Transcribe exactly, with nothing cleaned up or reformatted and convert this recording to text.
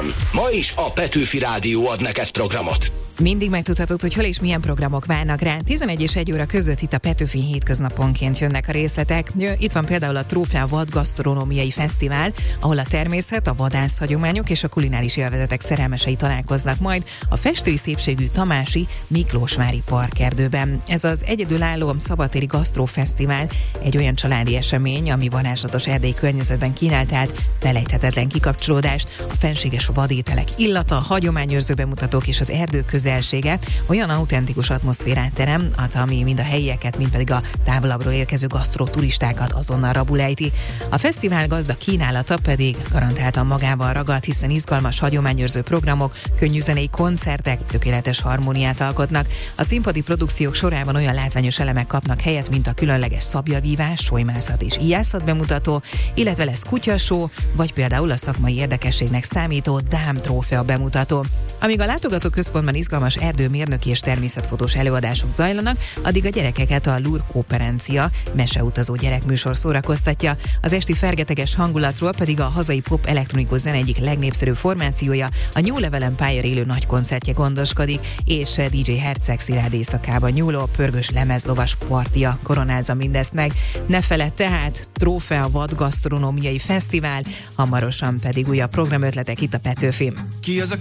Ma is a Petőfi Rádió ad neked programot. Mindig megtudhatod, hogy hol és milyen programok várnak rá. tizenegy és egy óra között itt a Petőfi hétköznaponként jönnek a részletek. Itt van például a Trófea Vadgasztronómiai Fesztivál, ahol a természet, a vadászhagyományok és a kulináris élvezetek szerelmesei találkoznak majd a festői szépségű Tamási Miklósvári Parkerdőben. Ez az egyedülálló szabadtéri gasztrófesztivál egy olyan családi esemény, ami varázslatos erdélyi környezetben kínál, tehát felejthetetlen kikapcsolódást, a fenséges vadételek illata, a hagyományőrző bemutatók és az erdő közelsége olyan autentikus atmoszférát terem, ami mind a helyieket, mind pedig a távolabbról érkező gasztroturistákat azonnal rabul ejti. A fesztivál gazda kínálata pedig garantáltan magával ragad, hiszen izgalmas hagyományőrző programok, könnyű zenei koncertek tökéletes harmóniát alkotnak. A színpadi produkciók sorában olyan látványos elemek kapnak helyet, mint a különleges szabjavívás, solymászat és ijászat bemutató, illetve lesz kutyasó, vagy például a szakmai érdekességnek számító Dám trófea bemutató. Amíg a látogatóközpontban izgalmas erdőmérnöki és természetfotós előadások zajlanak, addig a gyerekeket a Lur Kooperencia meseutazó gyerekműsor szórakoztatja. Az esti fergeteges hangulatról pedig a hazai pop elektronikus zene egyik legnépszerűbb formációja, a New Level Empire élő nagy koncertje gondoskodik, és dé dzsé Herceg Szilárd éjszakába nyúló pörgős lemezlovas partia koronázza mindezt meg. Ne feledd tehát, Trófea Vadgasztronómiai Fesztivál, hamarosan pedig újabb programötletek itt a Petőfin. Ki az a